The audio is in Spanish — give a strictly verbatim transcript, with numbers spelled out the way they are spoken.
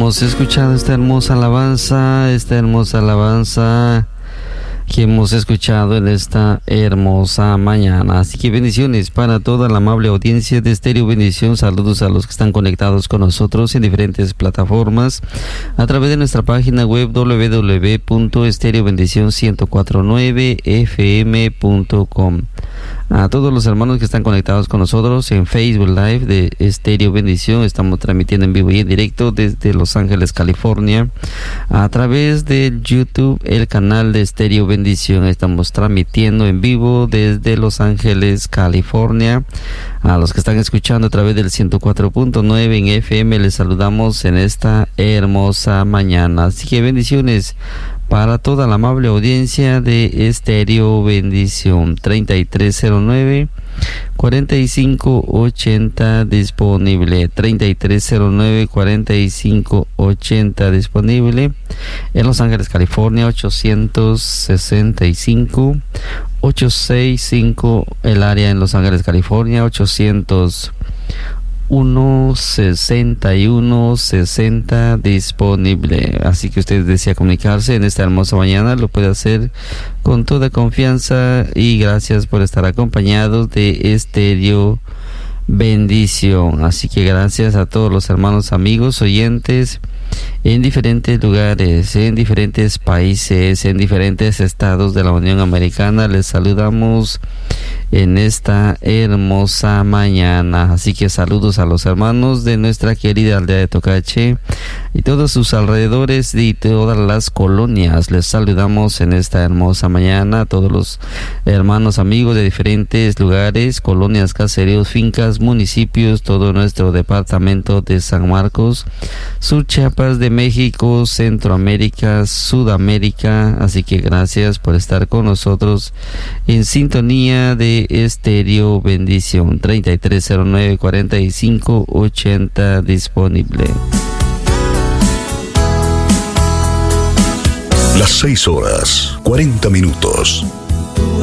hemos escuchado esta hermosa alabanza, esta hermosa alabanza que hemos escuchado en esta hermosa mañana. Así que bendiciones para toda la amable audiencia de Estéreo Bendición. Saludos a los que están conectados con nosotros en diferentes plataformas a través de nuestra página web doble u doble u doble u punto estereo bendición ciento cuarenta y nueve f m punto com. A todos los hermanos que están conectados con nosotros en Facebook Live de Estéreo Bendición, estamos transmitiendo en vivo y en directo desde Los Ángeles, California. A través de YouTube, el canal de Estéreo Bendición, estamos transmitiendo en vivo desde Los Ángeles, California. A los que están escuchando a través del ciento cuatro punto nueve en F M, les saludamos en esta hermosa mañana. Así que bendiciones para toda la amable audiencia de Estéreo Bendición. Treinta y tres cero nueve cuarenta y cinco ochenta disponible. Treinta y tres cero nueve cuarenta y cinco ochenta disponible. En Los Ángeles, California, ochocientos sesenta y cinco ochocientos sesenta y cinco, el área en Los Ángeles, California, ochocientos uno sesenta y uno sesenta disponible. Así que usted desea comunicarse en esta hermosa mañana, lo puede hacer con toda confianza, y gracias por estar acompañados de Estéreo Bendición. Así que gracias a todos los hermanos, amigos, oyentes en diferentes lugares, en diferentes países, en diferentes estados de la Unión Americana. Les saludamos en esta hermosa mañana. Así que saludos a los hermanos de nuestra querida aldea de Tocache y todos sus alrededores y todas las colonias. Les saludamos en esta hermosa mañana a todos los hermanos, amigos de diferentes lugares, colonias, caseríos, fincas, municipios, todo nuestro departamento de San Marcos, Sur Chiapas de México, Centroamérica, Sudamérica. Así que gracias por estar con nosotros en sintonía de Estéreo Bendición. Treinta y tres cero nueve cuarenta y cinco ochenta disponible. Las seis horas cuarenta minutos.